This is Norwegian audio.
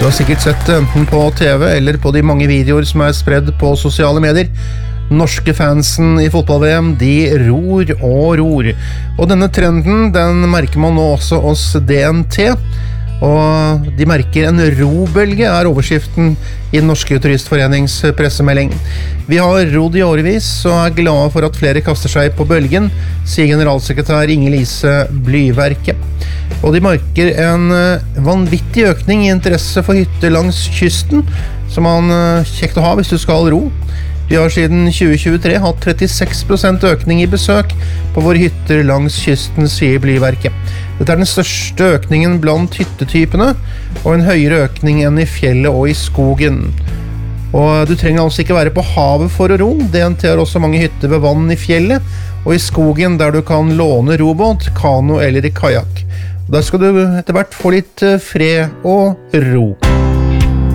Du har sikkert sett det enten på TV eller på de mange videoer som spredd på sosiale medier. Norske fansen i fotball-VM, de ror og ror. Og denne trenden, den merker man nå også hos DNT. Og de merker en robølge overskriften i Norske Turistforenings pressemelding. Vi har rodd i årevis og glade for at flere kaster seg på bølgen, sier generalsekretær Inger-Lise Blyverke. Og de merker en vanvittig økning i interesse for hytter langs kysten, som man kjekt å ha hvis du skal ro. Vi har siden 2023 hatt 36% økning i besøk på våre hytter langs kysten, sier Blyverket. Dette den største økningen blant hyttetypene, og en høyere økning enn i fjellet og i skogen. Og du trenger altså ikke være på havet for å ro. DNT har også mange hytter ved vann i fjellet, og i skogen der du kan låne robåt, kano eller i kajak. Der skal du etter hvert få litt fred og ro.